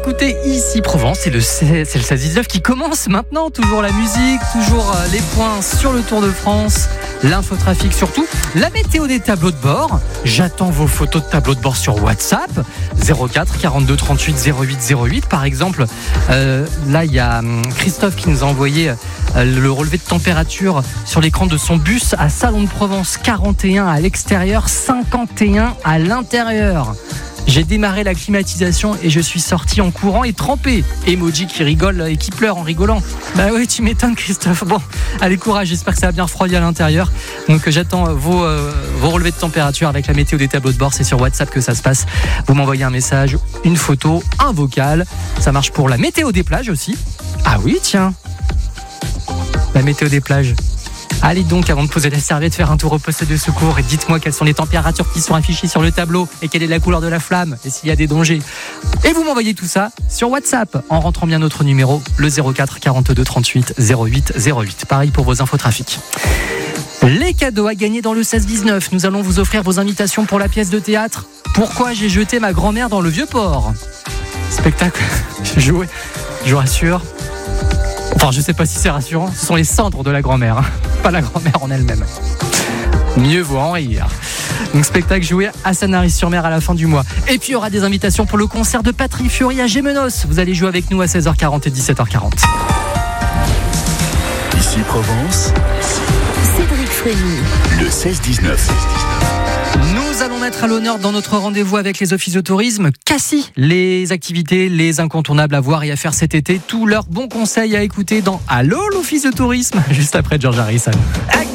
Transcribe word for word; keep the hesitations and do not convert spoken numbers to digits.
écoutez Ici Provence, c'est le, c'est le seize dix-neuf qui commence maintenant. Toujours la musique, toujours les points sur le Tour de France, l'infotrafic surtout, la météo des tableaux de bord. J'attends vos photos de tableaux de bord sur WhatsApp, zéro quatre quarante-deux trente-huit zéro huit zéro huit par exemple. Euh, là, il y a Christophe qui nous a envoyé euh, le relevé de température sur l'écran de son bus à Salon de Provence, quarante et un à l'extérieur, cinquante et un à l'intérieur. J'ai démarré la climatisation et je suis sorti en courant et trempé. Emoji qui rigole et qui pleure en rigolant. Bah oui, tu m'étonnes Christophe. Bon, allez courage, j'espère que ça va bien refroidi à l'intérieur. Donc j'attends vos, euh, vos relevés de température avec la météo des tableaux de bord. C'est sur WhatsApp que ça se passe. Vous m'envoyez un message, une photo, un vocal. Ça marche pour la météo des plages aussi. Ah oui, tiens. La météo des plages. Allez donc, avant de poser la serviette, faire un tour au poste de secours et dites-moi quelles sont les températures qui sont affichées sur le tableau et quelle est la couleur de la flamme et s'il y a des dangers. Et vous m'envoyez tout ça sur WhatsApp en rentrant bien notre numéro, le zéro quatre quarante-deux trente-huit zéro huit zéro huit. Pareil pour vos infotrafics. Les cadeaux à gagner dans le seize dix-neuf. Nous allons vous offrir vos invitations pour la pièce de théâtre Pourquoi j'ai jeté ma grand-mère dans le Vieux-Port. Spectacle joué, je vous rassure. Enfin, je sais pas si c'est rassurant, ce sont les cendres de la grand-mère, hein. Pas la grand-mère en elle-même. Mieux vaut en rire. Donc spectacle joué à Sanary-sur-Mer à la fin du mois. Et puis il y aura des invitations pour le concert de Patrick Fiori à Gémenos. Vous allez jouer avec nous à seize heures quarante et dix-sept heures quarante. Ici Provence, Cédric Frémy, le seize dix-neuf. Nous allons mettre à l'honneur dans notre rendez-vous avec les offices de tourisme Cassis, les activités, les incontournables à voir et à faire cet été, tous leurs bons conseils à écouter dans Allô l'office de tourisme, juste après George Harrison.